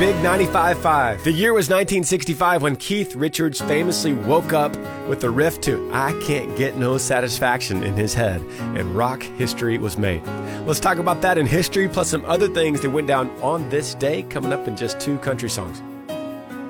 Big 95.5. The year was 1965 when Keith Richards famously woke up with the riff to I Can't Get No Satisfaction in his head, and rock history was made. Let's talk about that in history, plus some other things that went down on this day, coming up in just two country songs.